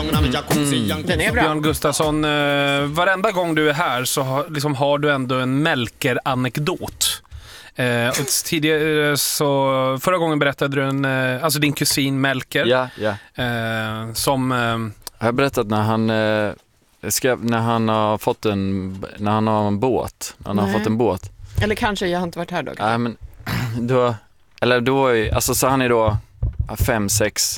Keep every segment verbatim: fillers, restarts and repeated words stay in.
Den är bra. Björn Gustafsson, eh, varenda gång du är här så har, liksom, har du ändå en Melker-anekdot. Eh, och tidigare så förra gången berättade du en, eh, alltså din kusin Melker. Ja, ja. Eh, som eh, Jag har berättat när han eh, ska, när han har fått en när han har en båt. Han har Nej. fått en båt. Eller kanske jag har inte varit här då. Nej, men då eller då är, alltså så han är då fem sex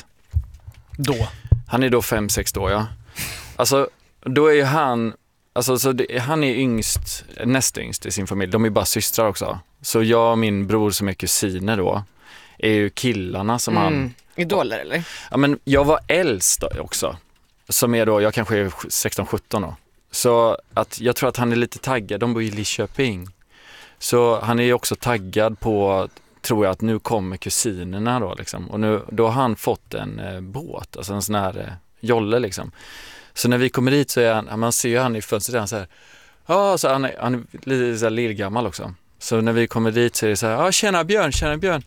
då. Han är då fem sex då, ja. Alltså då är ju han alltså så det, han är yngst, näst yngst i sin familj. De är bara systrar också. Så jag och min bror som är kusiner då är ju killarna som Mm. han... Idoler eller? Ja, men jag var äldst då också. Som är då, jag kanske är sexton sjutton då. Så att jag tror att han är lite taggad. De bor i Lidköping. Så han är ju också taggad på, tror jag, att nu kommer kusinerna då liksom. Och nu, då har han fått en eh, båt, alltså en sån här eh, jolle liksom. Så när vi kommer dit så är han, man ser ju han i fönstret, han så här, ja, så han är, han är lite så här lillgammal också. Så när vi kommer dit så är det så här, ja, tjena Björn, tjena Björn.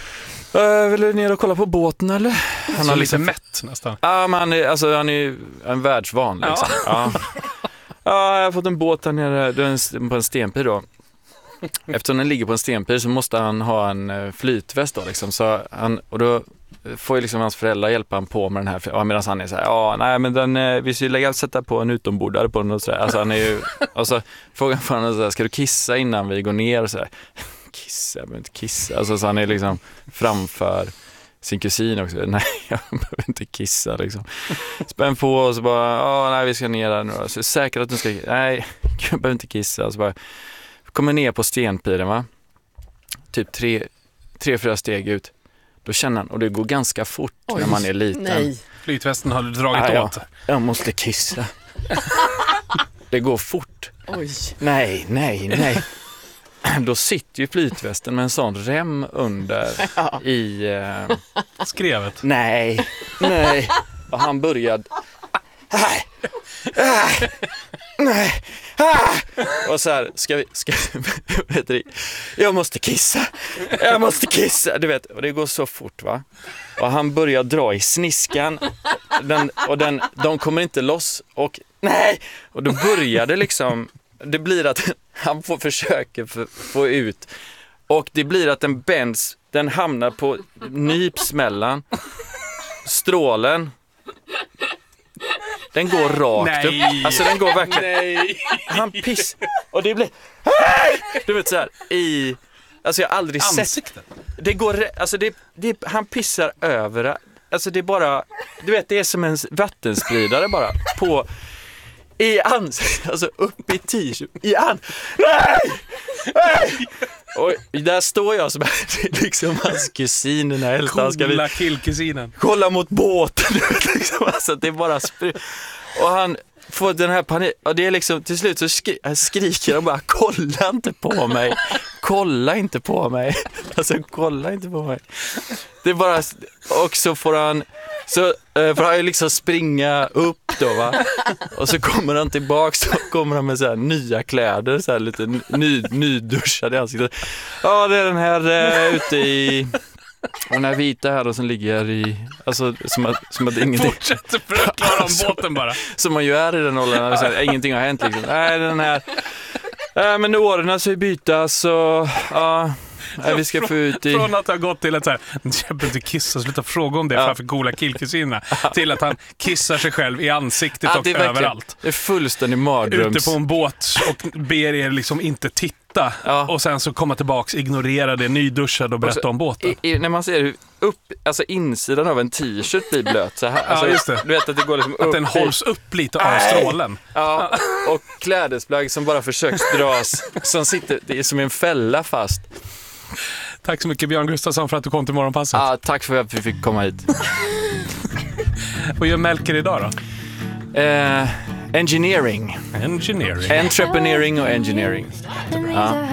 Uh, vill du ner och kolla på båten eller? Han har lite liksom mätt nästan. Ja, men han är, alltså, han är en världsvan liksom. Ja. Ja. Ja, jag har fått en båt här nere på en stenpir då. Eftersom den ligger på en stenpir så måste han ha en flytväst då liksom. Så han, och då får ju liksom hans föräldrar hjälpa han på med den här, medan han är så här, ja, nej men den, vi ska ju lägga sätta på en utombordare på den och sådär. Alltså han är ju, och så frågan för honom så här, ska du kissa innan vi går ner och sådär. Kissa, jag behöver inte kissa. Alltså så han är liksom framför sin kusin också. Nej, jag behöver inte kissa liksom. Spänn på och så bara, ja, nej vi ska ner där nu då. Så säkert att du ska, nej, jag behöver inte kissa. Och så bara, kommer ner på stenpiren va. Typ tre, tre, fyra steg ut. Då känner han, och det går ganska fort. Oj, när man är liten. Nej. Flytvästen har du dragit ah, ja. åt. Jag måste kissa. Det går fort. Oj. Nej, nej, nej. Då sitter ju flytvästen med en sån rem under ja. i... Eh... skrevet. Nej, nej. Och han började... Nej, nej, nej. Och så här, ska vi... Ska, vet du, jag måste kissa. Jag måste kissa. Du vet, och det går så fort va. Och han börjar dra i sniskan. Den, och den, de kommer inte loss. Och nej. Och då börjar det liksom... Det blir att han får försöka få ut. Och det blir att den bänds, den hamnar på nyps mellan strålen. Den går rakt Nej. upp. Alltså den går verkligen. Nej. Han piss. Och det blir du vet så här i, alltså jag har aldrig ansiktet. Sett. Det går, alltså det, det han pissar över. Alltså det är bara, du vet, det är som en vattenspridare bara på i ansiktet, alltså upp i t-shirt i an. Nej! Nej! Och där står jag som är liksom hans kusin, den här äldsta. Han ska Coola killkusinen. Kolla mot båten, liksom, alltså det är bara spr- och han får den här panik, och det är liksom till slut så skri- skriker han bara, kolla inte på mig. Kolla inte på mig. Alltså kolla inte på mig. Det är bara, och så får han så får han ju liksom springa upp då va. Och så kommer han tillbaks, så kommer han med så här nya kläder, så här lite ny, nyduschade i ansiktet. Ja, det är den här uh, ute i, och den här vita här då som ligger i, alltså som att, som att ingenting. Fortsätter förklara om båten bara. Som man ju är i den åldern, alltså, ingenting har hänt liksom. Nej, den här, äh, men åren ska ju bytas så ja. Nej, vi ska få ut i... Från att ha gått till att så här, jag behöver inte kissa, sluta fråga om det ja. framför coola killkusinerna, till att han kissar sig själv i ansiktet ja, och det är överallt. Det är fullständig mardröms. Ute på en båt och ber er liksom inte titta ja. Och sen så komma tillbaks, ignorera det, nyduschad och berätta och så, om båten. I, i, när man ser hur upp, alltså insidan av en t-shirt blir blöt så här, alltså, ja, just det. Du vet att det går liksom upp. Att den hålls upp lite av strålen. Ja, och klädesplagg som bara försöks dras, som sitter, det är som en fälla fast. Tack så mycket Björn Gustafsson för att du kom till Morgonpasset. Ja, tack för att vi fick komma hit. Vad gör Melker idag då? Eh, engineering. Engineering. Entrepreneuring och engineering. Ja.